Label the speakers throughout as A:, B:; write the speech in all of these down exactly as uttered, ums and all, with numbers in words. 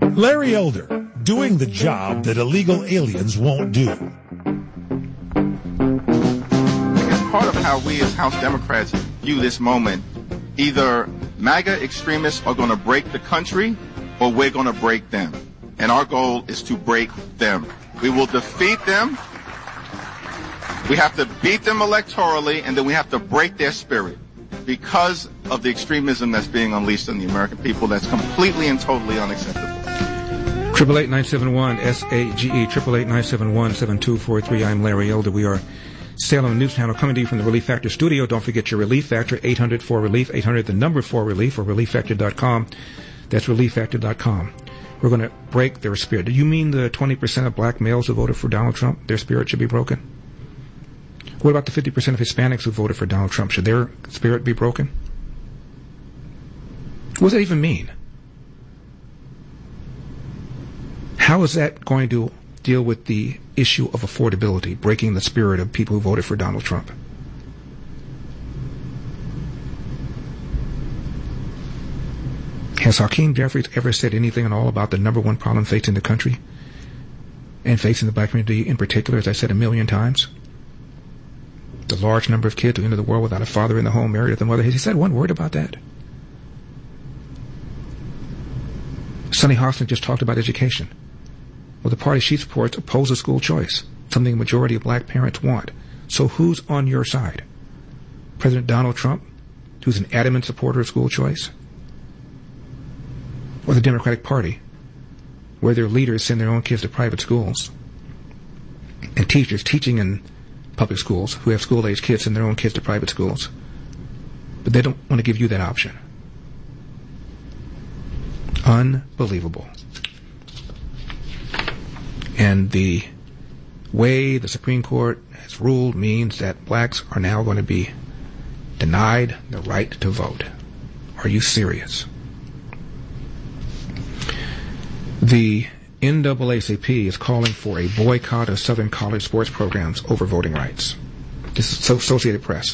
A: Larry Elder, doing the job that illegal aliens won't do.
B: It's part of how we as House Democrats view this moment. Either MAGA extremists are going to break the country or we're going to break them. And our goal is to break them. We will defeat them. We have to beat them electorally, and then we have to break their spirit because of the extremism that's being unleashed on the American people. That's completely and totally unacceptable.
C: Triple eight nine seven one S A G E triple eight nine seven one seven two four three. I'm Larry Elder. We are Salem News Channel coming to you from the Relief Factor studio. Don't forget your Relief Factor, eight hundred four relief, eight hundred the number four relief, or relief factor dot com. That's relief factor dot com. We're going to break their spirit. Do you mean the twenty percent of black males who voted for Donald Trump, their spirit should be broken? What about the fifty percent of Hispanics who voted for Donald Trump? Should their spirit be broken? What does that even mean? How is that going to deal with the issue of affordability, breaking the spirit of people who voted for Donald Trump? Has Hakeem Jeffries ever said anything at all about the number one problem facing the country and facing the black community in particular, as I said a million times? The large number of kids who enter the world without a father in the home, married with a mother. Has he said one word about that? Sonny Hostin just talked about education. Well, the party she supports opposes school choice, something a majority of black parents want. So who's on your side? President Donald Trump, who's an adamant supporter of school choice? Or the Democratic Party, where their leaders send their own kids to private schools, and teachers teaching in public schools who have school-age kids send their own kids to private schools, but they don't want to give you that option. Unbelievable. And the way the Supreme Court has ruled means that blacks are now going to be denied the right to vote. Are you serious? The N double A C P is calling for a boycott of Southern college sports programs over voting rights. This is Associated Press.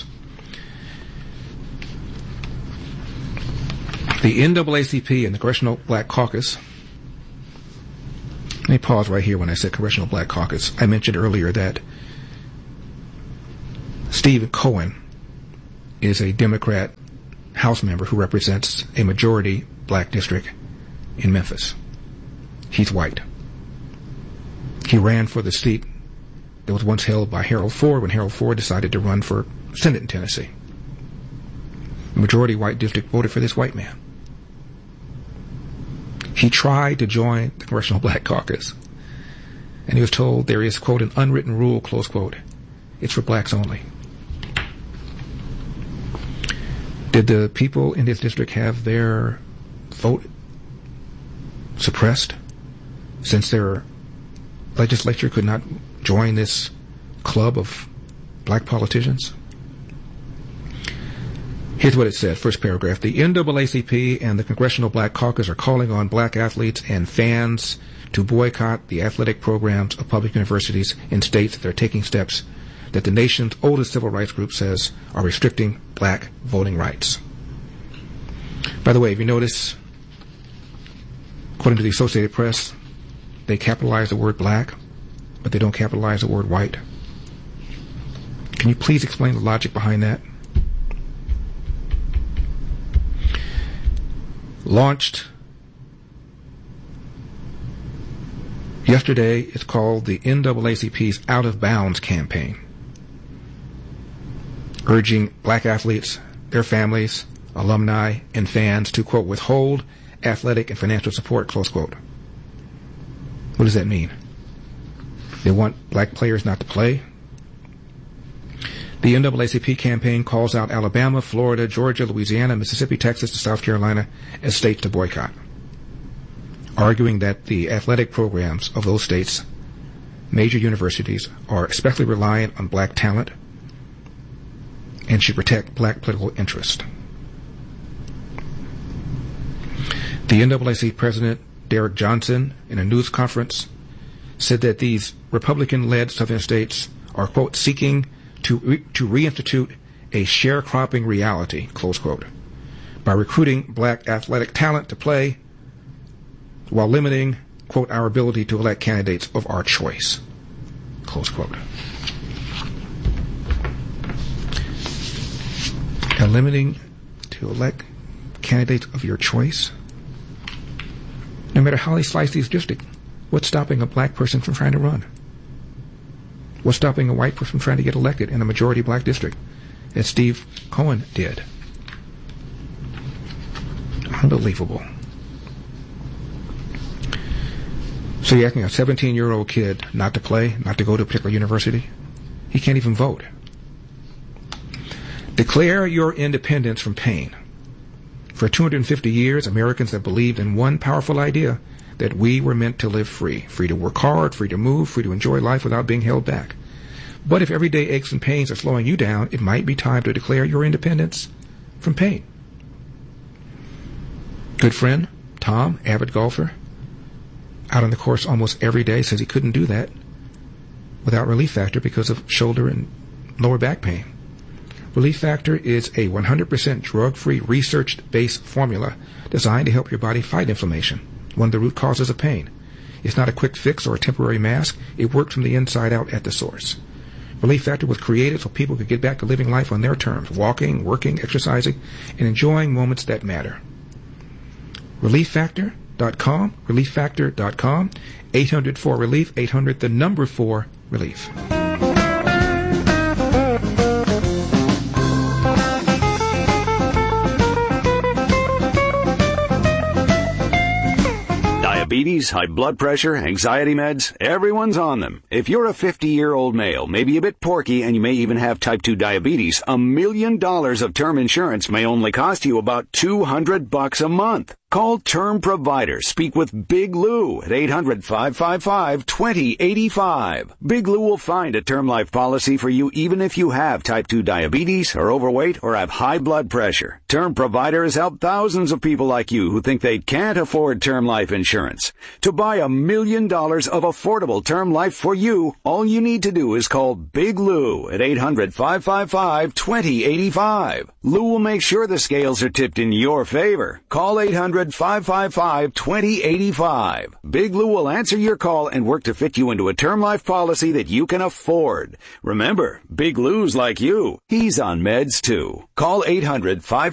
C: The N double A C P and the Congressional Black Caucus. Let me pause right here when I said Congressional Black Caucus. I mentioned earlier that Steve Cohen is a Democrat House member who represents a majority black district in Memphis. He's white. He ran for the seat that was once held by Harold Ford when Harold Ford decided to run for Senate in Tennessee. The majority white district voted for this white man. He tried to join the Congressional Black Caucus, and he was told there is, quote, an unwritten rule, close quote. It's for blacks only. Did the people in this district have their vote suppressed since their legislature could not join this club of black politicians? Here's what it said, first paragraph. The N double A C P and the Congressional Black Caucus are calling on black athletes and fans to boycott the athletic programs of public universities in states that are taking steps that the nation's oldest civil rights group says are restricting black voting rights. By the way, if you notice, according to the Associated Press, they capitalize the word black, but they don't capitalize the word white. Can you please explain the logic behind that? Launched yesterday, it's called the N double A C P's Out of Bounds campaign, urging black athletes, their families, alumni, and fans to, quote, withhold athletic and financial support, close quote. What does that mean? They want black players not to play? The N double A C P campaign calls out Alabama, Florida, Georgia, Louisiana, Mississippi, Texas, and South Carolina as states to boycott, arguing that the athletic programs of those states, major universities, are especially reliant on black talent and should protect black political interest. The N double A C P president, Derek Johnson, in a news conference, said that these Republican-led southern states are, quote, seeking to re- to reinstitute a sharecropping reality, close quote, by recruiting black athletic talent to play while limiting, quote, our ability to elect candidates of our choice, close quote. And limiting to elect candidates of your choice? No matter how they slice these districts, what's stopping a black person from trying to run? What's stopping a white person from trying to get elected in a majority black district, as Steve Cohen did? Unbelievable. So you're asking a seventeen-year-old kid not to play, not to go to a particular university? He can't even vote. Declare your independence from pain. For two hundred fifty years, Americans have believed in one powerful idea, that we were meant to live free, free to work hard, free to move, free to enjoy life without being held back. But if everyday aches and pains are slowing you down, it might be time to declare your independence from pain. Good friend, Tom, avid golfer, out on the course almost every day, says he couldn't do that without Relief Factor because of shoulder and lower back pain. Relief Factor is a one hundred percent drug-free, research-based formula designed to help your body fight inflammation, one of the root causes of pain. It's not a quick fix or a temporary mask. It works from the inside out at the source. Relief Factor was created so people could get back to living life on their terms, walking, working, exercising, and enjoying moments that matter. relief factor dot com, relief factor dot com, eight hundred four relief, eight hundred the number four relief.
D: Diabetes, high blood pressure, anxiety meds, everyone's on them. If you're a fifty-year-old male, maybe a bit porky, and you may even have type two diabetes, a million dollars of term insurance may only cost you about two hundred bucks a month. Call Term Provider. Speak with Big Lou at eight hundred, five five five, two zero eight five. Big Lou will find a term life policy for you even if you have type two diabetes, are overweight, or have high blood pressure. Term Provider has helped thousands of people like you who think they can't afford term life insurance. To buy a million dollars of affordable term life for you, all you need to do is call Big Lou at eight hundred, five five five, two zero eight five. Lou will make sure the scales are tipped in your favor. Call eight hundred, five five five, two zero eight five. Big Lou will answer your call and work to fit you into a term life policy that you can afford. Remember, Big Lou's like you. He's on meds too. Call eight hundred, five